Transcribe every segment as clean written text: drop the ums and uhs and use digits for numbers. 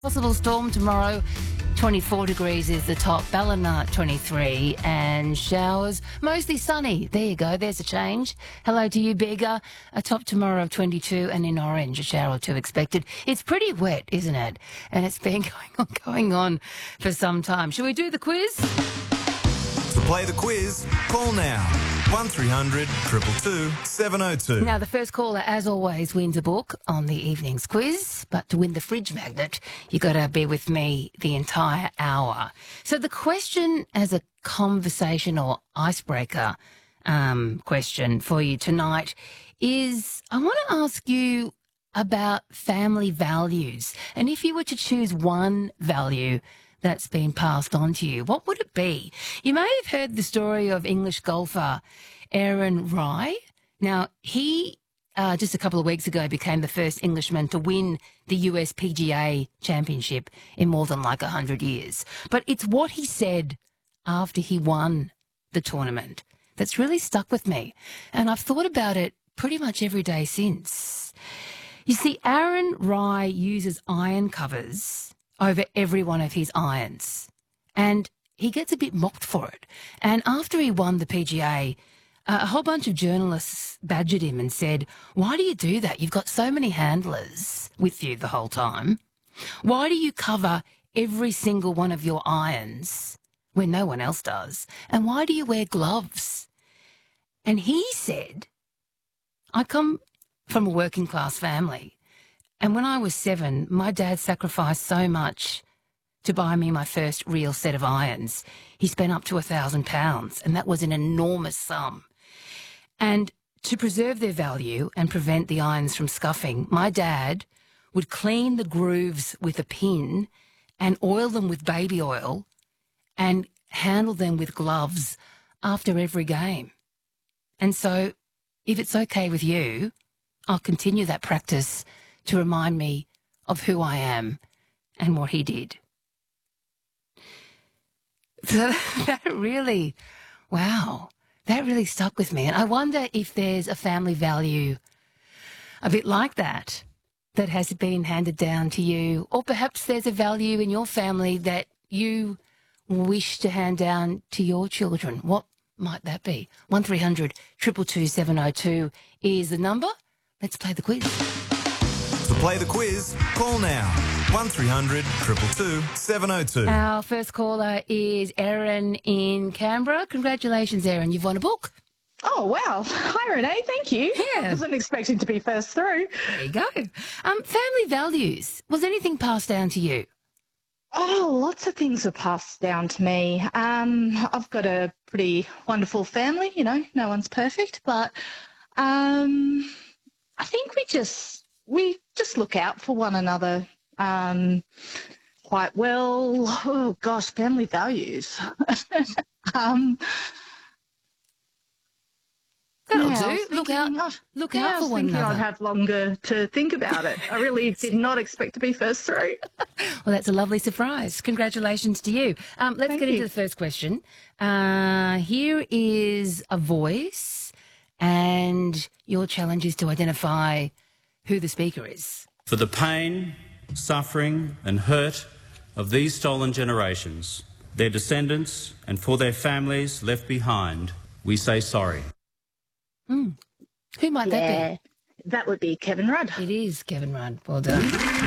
Possible storm tomorrow. 24 degrees is the top. Ballina 23 and showers. Mostly sunny. There you go. There's a change. Hello to you, Bega. A top tomorrow of 22 and in orange, a shower or two expected. It's pretty wet, isn't it? And it's been going on for some time. Shall we do the quiz? To play the quiz, call now. 1300 222 702. Now, the first caller, as always, wins a book on the evening's quiz. But to win the fridge magnet, you got to be with me the entire hour. So the question as a conversation or icebreaker question for you tonight is, I want to ask you about family values. And if you were to choose one value that's been passed on to you, what would it be? You may have heard the story of English golfer Aaron Rai. Now, he just a couple of weeks ago became the first Englishman to win the US PGA Championship in more than 100 years. But it's what he said after he won the tournament that's really stuck with me. And I've thought about it pretty much every day since. You see, Aaron Rai uses iron covers over every one of his irons, and he gets a bit mocked for it. And after he won the PGA, a whole bunch of journalists badgered him and said, "Why do you do that? You've got so many handlers with you the whole time. Why do you cover every single one of your irons when no one else does? And why do you wear gloves?" And he said, "I come from a working class family. And when I was 7, my dad sacrificed so much to buy me my first real set of irons. He spent up to £1,000, and that was an enormous sum. And to preserve their value and prevent the irons from scuffing, my dad would clean the grooves with a pin and oil them with baby oil and handle them with gloves after every game. And so, if it's okay with you, I'll continue that practice to remind me of who I am and what he did." So that really stuck with me. And I wonder if there's a family value a bit like that has been handed down to you, or perhaps there's a value in your family that you wish to hand down to your children. What might that be? 1300 222 702 is the number. Let's play the quiz. To play the quiz, call now. 1300 222 702. Our first caller is Erin in Canberra. Congratulations, Erin. You've won a book. Oh, wow. Hi, Renee. Thank you. Yeah. I wasn't expecting to be first through. There you go. Family values. Was anything passed down to you? Oh, lots of things were passed down to me. I've got a pretty wonderful family. No one's perfect, but I think we just look out for one another quite well. Oh, gosh, family values. That'll Yeah, do. Look out I for was one thinking I'd another. have longer to think about it. I really did not expect to be first through. Well, that's a lovely surprise. Congratulations to you. Let's Thank get into you. the first question. Here is a voice, and your challenge is to identify who the speaker is. For the pain, suffering and hurt of these stolen generations, their descendants and for their families left behind, we say sorry. Who might that That would be Kevin Rudd. be? It is Kevin Rudd. Well done.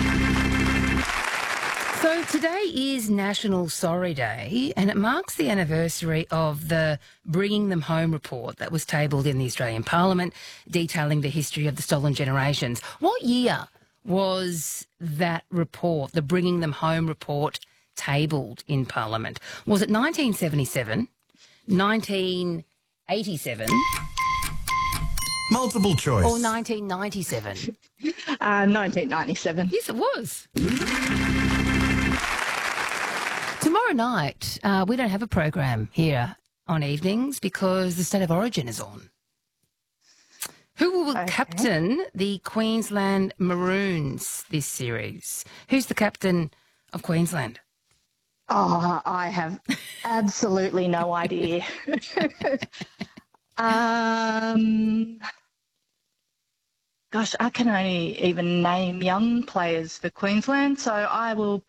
So today is National Sorry Day, and it marks the anniversary of the Bringing Them Home report that was tabled in the Australian Parliament, detailing the history of the stolen generations. What year was that report, the Bringing Them Home report, tabled in Parliament? Was it 1977, 1987 Multiple choice. or 1997? 1997. Yes, it was. Tomorrow night, we don't have a program here on evenings because the State of Origin is on. Who will captain the Queensland Maroons this series? Who's the captain of Queensland? Oh, I have absolutely no idea. Gosh, I can only even name young players for Queensland, so I will